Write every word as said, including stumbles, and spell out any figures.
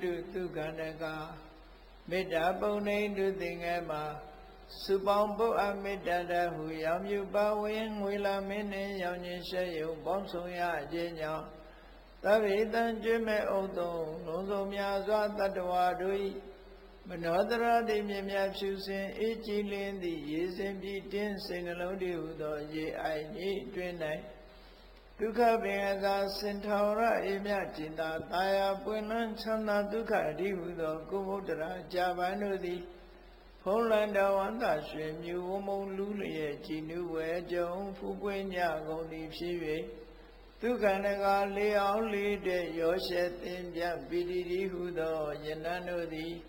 တုသုခန္တကမေတ္တာပုံနေတုသင်္ကမှာစုပေါင်းပုအမေတ္တာတဟုရောင်မြူပါဝင်ငွေလာမင်းနှင့်ရောင်ခြင်းရှဲယုံပေါင်းဆောင်ရခြင်းကြောင့်သဗ္ဗေတံကျွမဲ့ဥသုံးလုံးစုံများစွာတတ္တဝါတို့၏မနောတရတိမြင်မြဖြူစင်အေးကြည်လင်းသည့်ရေစင်ပြီးတင်းစိတ်နှလုံးတည်ဟုသောရေအိုင်ကြီးတွင်၌ဒုက္ခပင်အသာစင်ထောရအေမြจิตာတာယာပွင့်လန်းချမ်းသာဒုက္ခအဓိဟုသောကုမုဒ္ဒရာကြာပန်တို့သည်ဖုံးလန်းတော်ဝန္တာရွှင်မြူဝမုံလူလျက်ကြည်နုဝဲကြုံဖူးပွင့်ညကုန်သည်ဖြစ်၍ဒုက္ခနကလေးအောင်လေးတဲ့ရောရှဲသင်ပြပိတိတိဟုသောယနံတို့သည်